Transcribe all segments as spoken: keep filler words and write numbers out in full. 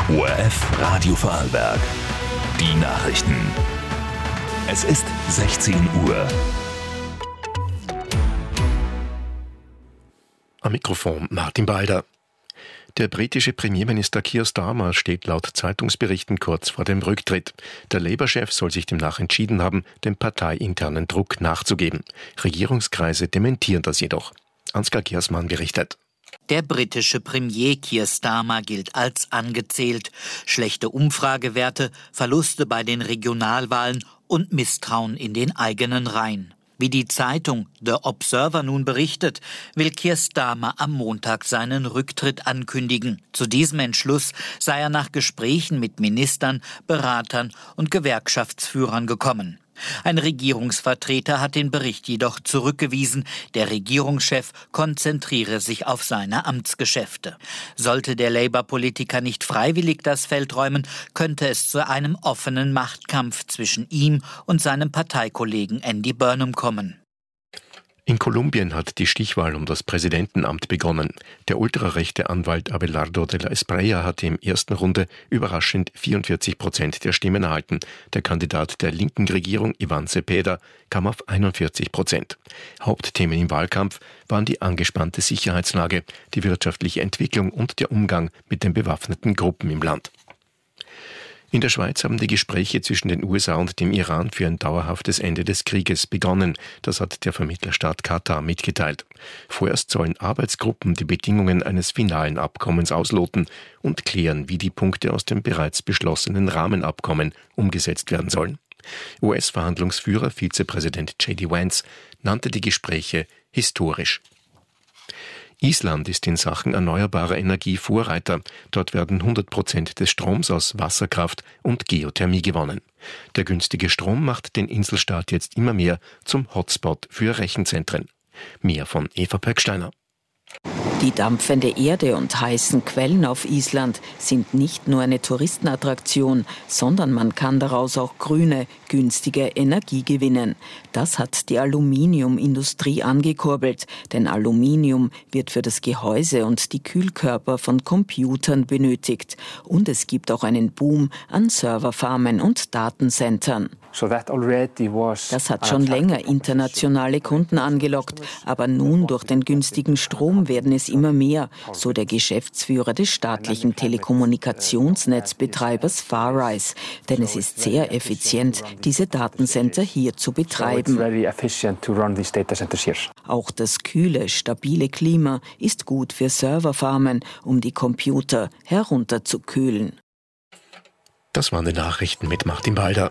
O R F Radio Vorarlberg. Die Nachrichten. Es ist sechzehn Uhr. Am Mikrofon Martin Balder. Der britische Premierminister Keir Starmer steht laut Zeitungsberichten kurz vor dem Rücktritt. Der Labour-Chef soll sich demnach entschieden haben, dem parteiinternen Druck nachzugeben. Regierungskreise dementieren das jedoch. Ansgar Giersmann berichtet. Der britische Premier Keir Starmer gilt als angezählt. Schlechte Umfragewerte, Verluste bei den Regionalwahlen und Misstrauen in den eigenen Reihen. Wie die Zeitung The Observer nun berichtet, will Keir Starmer am Montag seinen Rücktritt ankündigen. Zu diesem Entschluss sei er nach Gesprächen mit Ministern, Beratern und Gewerkschaftsführern gekommen. Ein Regierungsvertreter hat den Bericht jedoch zurückgewiesen. Der Regierungschef konzentriere sich auf seine Amtsgeschäfte. Sollte der Labour-Politiker nicht freiwillig das Feld räumen, könnte es zu einem offenen Machtkampf zwischen ihm und seinem Parteikollegen Andy Burnham kommen. In Kolumbien hat die Stichwahl um das Präsidentenamt begonnen. Der ultrarechte Anwalt Abelardo de la Espriella hatte im ersten Runde überraschend vierundvierzig Prozent der Stimmen erhalten. Der Kandidat der linken Regierung, Iván Cepeda, kam auf einundvierzig Prozent. Hauptthemen im Wahlkampf waren die angespannte Sicherheitslage, die wirtschaftliche Entwicklung und der Umgang mit den bewaffneten Gruppen im Land. In der Schweiz haben die Gespräche zwischen den U S A und dem Iran für ein dauerhaftes Ende des Krieges begonnen. Das hat der Vermittlerstaat Katar mitgeteilt. Vorerst sollen Arbeitsgruppen die Bedingungen eines finalen Abkommens ausloten und klären, wie die Punkte aus dem bereits beschlossenen Rahmenabkommen umgesetzt werden sollen. U S-Verhandlungsführer Vizepräsident J D Vance nannte die Gespräche historisch. Island ist in Sachen erneuerbarer Energie Vorreiter. Dort werden hundert Prozent des Stroms aus Wasserkraft und Geothermie gewonnen. Der günstige Strom macht den Inselstaat jetzt immer mehr zum Hotspot für Rechenzentren. Mehr von Eva Pöcksteiner. Die dampfende Erde und heißen Quellen auf Island sind nicht nur eine Touristenattraktion, sondern man kann daraus auch grüne, günstige Energie gewinnen. Das hat die Aluminiumindustrie angekurbelt, denn Aluminium wird für das Gehäuse und die Kühlkörper von Computern benötigt. Und es gibt auch einen Boom an Serverfarmen und Datencentern. Das hat schon länger internationale Kunden angelockt, aber nun durch den günstigen Strom werden es immer mehr, so der Geschäftsführer des staatlichen Telekommunikationsnetzbetreibers Farrise. Denn es ist sehr effizient, diese Datencenter hier zu betreiben. Auch das kühle, stabile Klima ist gut für Serverfarmen, um die Computer herunterzukühlen. Das waren die Nachrichten mit Martin Balder.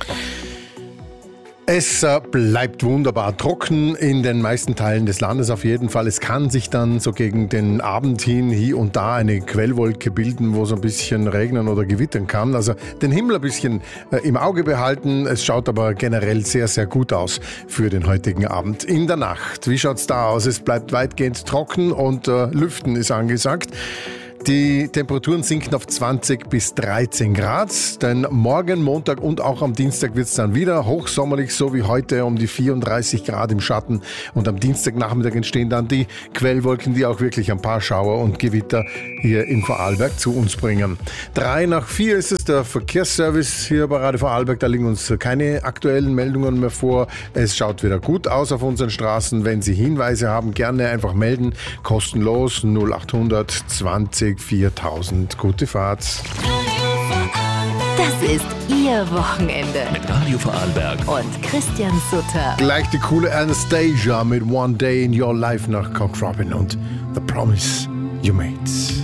Es äh, bleibt wunderbar trocken in den meisten Teilen des Landes auf jeden Fall. Es kann sich dann so gegen den Abend hin hier und da eine Quellwolke bilden, wo so ein bisschen regnen oder gewittern kann. Also den Himmel ein bisschen äh, im Auge behalten. Es schaut aber generell sehr, sehr gut aus für den heutigen Abend. In der Nacht, wie schaut's da aus? Es bleibt weitgehend trocken und äh, Lüften ist angesagt. Die Temperaturen sinken auf zwanzig bis dreizehn Grad, denn morgen, Montag und auch am Dienstag wird es dann wieder hochsommerlich, so wie heute, um die vierunddreißig Grad im Schatten. Und am Dienstagnachmittag entstehen dann die Quellwolken, die auch wirklich ein paar Schauer und Gewitter hier in Vorarlberg zu uns bringen. Drei nach vier ist es der Verkehrsservice hier bei Radio Vorarlberg. Da liegen uns keine aktuellen Meldungen mehr vor. Es schaut wieder gut aus auf unseren Straßen. Wenn Sie Hinweise haben, gerne einfach melden. Kostenlos null achthundert zwanzig viertausend. Gute Fahrt. Das ist Ihr Wochenende. Mit Radio Vorarlberg Und Christian Sutter. Gleich die coole Anastasia mit One Day in Your Life nach Cock Robin und The Promise You Made.